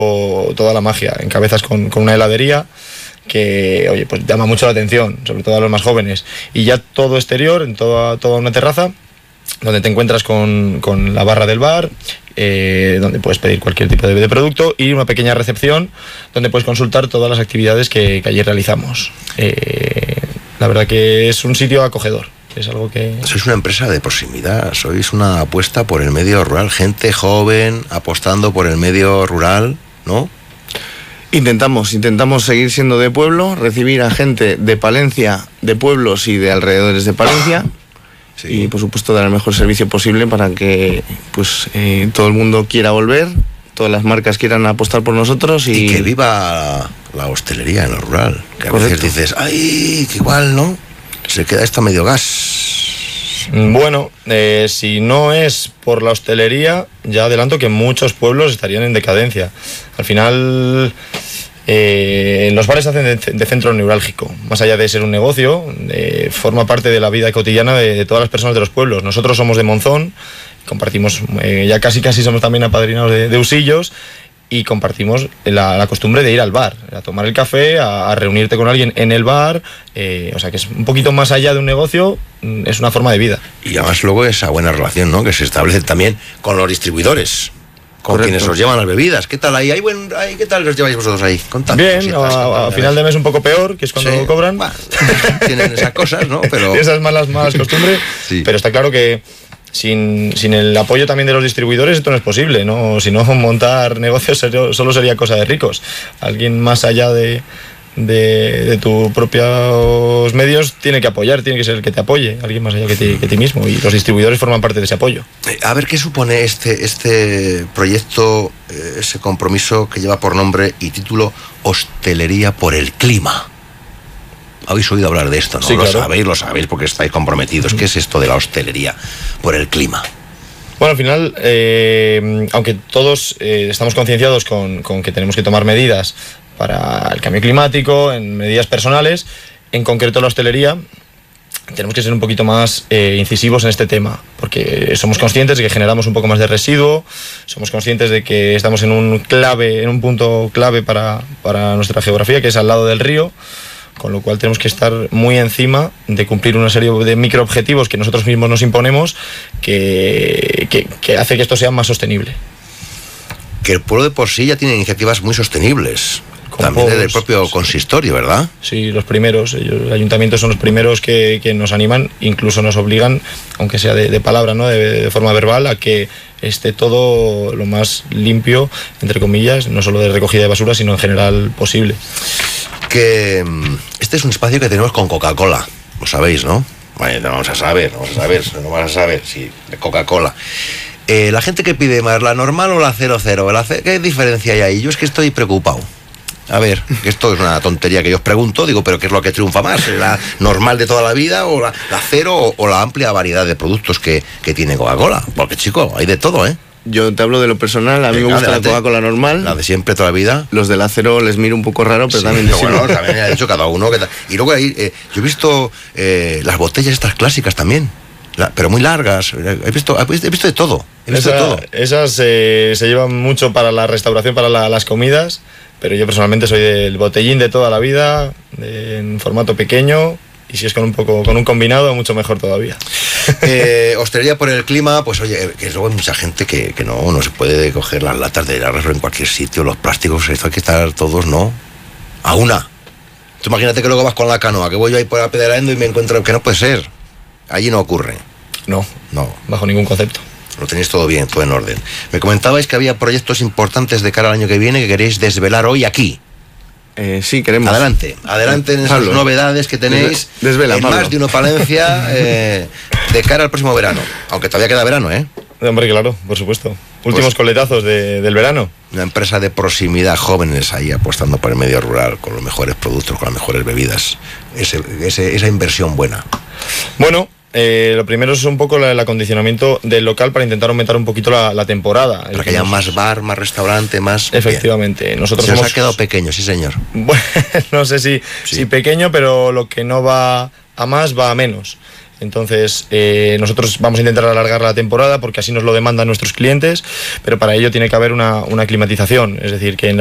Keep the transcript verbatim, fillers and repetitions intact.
toda la magia. Encabezas con, con una heladería que, oye, pues llama mucho la atención, sobre todo a los más jóvenes. Y ya todo exterior, en toda, toda una terraza, donde te encuentras con, con la barra del bar, eh, donde puedes pedir cualquier tipo de, de producto, y una pequeña recepción donde puedes consultar todas las actividades que, que allí realizamos. Eh, la verdad que es un sitio acogedor. Es algo que... Sois una empresa de proximidad, sois una apuesta por el medio rural, gente joven apostando por el medio rural, ¿no? Intentamos, intentamos seguir siendo de pueblo, recibir a gente de Palencia, de pueblos y de alrededores de Palencia. Sí. Y por supuesto dar el mejor servicio posible para que pues eh, todo el mundo quiera volver, todas las marcas quieran apostar por nosotros y, y que viva la hostelería en lo rural, que a Correcto. veces dices, ay, que igual, ¿no? Se queda esto medio gas. Bueno, eh, si no es por la hostelería, ya adelanto que muchos pueblos estarían en decadencia. Al final, eh, los bares hacen de, de centro neurálgico. Más allá de ser un negocio, eh, forma parte de la vida cotidiana de, de todas las personas de los pueblos. Nosotros somos de Monzón, compartimos, eh, ya casi casi somos también apadrinados de, de Usillos, y compartimos la, la costumbre de ir al bar, a tomar el café, a, a reunirte con alguien en el bar, eh, o sea que es un poquito más allá de un negocio, es una forma de vida. Y además luego esa buena relación, ¿no?, que se establece también con los distribuidores, con Correcto. quienes os llevan las bebidas. ¿Qué tal ahí? ¿Hay buen, hay, ¿Qué tal los lleváis vosotros ahí? Contad, Bien, cositas, a, a final de mes un poco peor, que es cuando sí. cobran. Bueno, tienen esas cosas, ¿no? Pero... esas malas, malas costumbres, sí. Pero está claro que Sin, sin el apoyo también de los distribuidores esto no es posible, ¿no? Si no, montar negocios serio, solo sería cosa de ricos. Alguien más allá de, de, de tus propios medios tiene que apoyar, tiene que ser el que te apoye, alguien más allá que ti, que ti mismo, y los distribuidores forman parte de ese apoyo. A ver, ¿qué supone este, este proyecto, ese compromiso que lleva por nombre y título Hostelería por el Clima? Habéis oído hablar de esto, ¿no? Sí, lo claro. sabéis, lo sabéis porque estáis comprometidos. ¿Qué es esto de la hostelería por el clima? Bueno, al final, eh, aunque todos eh, estamos concienciados con, con que tenemos que tomar medidas para el cambio climático, en medidas personales, en concreto la hostelería, tenemos que ser un poquito más eh, incisivos en este tema, porque somos conscientes de que generamos un poco más de residuo, somos conscientes de que estamos en un clave, en un punto clave para, para nuestra geografía, que es al lado del río, con lo cual tenemos que estar muy encima de cumplir una serie de microobjetivos que nosotros mismos nos imponemos, que, que, que hace que esto sea más sostenible. Que el pueblo de por sí ya tiene iniciativas muy sostenibles, Compost, también desde el propio consistorio, ¿verdad? Sí, los primeros, ellos, los ayuntamientos son los primeros que, que nos animan, incluso nos obligan, aunque sea de, de palabra, ¿no?, de, de forma verbal, a que esté todo lo más limpio, entre comillas, no solo de recogida de basura, sino en general posible. Que este es un espacio que tenemos con Coca-Cola, lo sabéis, ¿no? Bueno, no vamos a saber, no vamos a saber, no vamos a saber, sí, de Coca-Cola. Eh, la gente que pide más, ¿la normal o la cero cero? ¿La ce- ¿Qué diferencia hay ahí? Yo es que estoy preocupado. A ver, que esto es una tontería que yo os pregunto, digo, pero ¿qué es lo que triunfa más? ¿La normal de toda la vida o la, la cero o, o la amplia variedad de productos que, que tiene Coca-Cola? Porque, chico, hay de todo, ¿eh? Yo te hablo de lo personal, a mí Venga, me gusta adelante. La Coca-Cola normal. La de siempre, toda la vida. Los del acero les miro un poco raro, pero sí, también... Pero bueno, también ha dicho cada uno. Que ta... Y luego ahí, eh, yo he visto eh, las botellas estas clásicas también, la, pero muy largas. He visto, he visto de todo. He visto Esa, de todo. Esas eh, se llevan mucho para la restauración, para la, las comidas, pero yo personalmente soy del botellín de toda la vida, de, en formato pequeño, y si es con un poco con un combinado, mucho mejor todavía. Eh, hostelería por el clima, pues oye, que luego hay mucha gente que, que no, no se puede coger las latas de la refresco en cualquier sitio, los plásticos, esto hay que estar todos, ¿no? A una. Tú imagínate que luego vas con la canoa, que voy yo ahí por la pedaleando y me encuentro que no puede ser. Allí no ocurre. No, no. Bajo ningún concepto. Lo tenéis todo bien, todo en orden. Me comentabais que había proyectos importantes de cara al año que viene que queréis desvelar hoy aquí. Eh, sí, queremos. Adelante, adelante en esas Pablo, novedades que tenéis desvela, en Pablo. Más de Uno Palencia eh, de cara al próximo verano. Aunque todavía queda verano, ¿eh? Hombre, claro, por supuesto. Últimos pues, coletazos de, del verano. Una empresa de proximidad, jóvenes ahí apostando por el medio rural, con los mejores productos, con las mejores bebidas. Ese, ese, esa inversión buena. Bueno, eh, lo primero es un poco la, el acondicionamiento del local para intentar aumentar un poquito la, la temporada. Para que haya más bar, más restaurante, más... Efectivamente. Bien. Nosotros Se somos... nos ha quedado pequeño, sí señor. Bueno, no sé si, sí. si pequeño, pero lo que no va a más va a menos. Entonces, eh, nosotros vamos a intentar alargar la temporada porque así nos lo demandan nuestros clientes, pero para ello tiene que haber una, una climatización, es decir, que en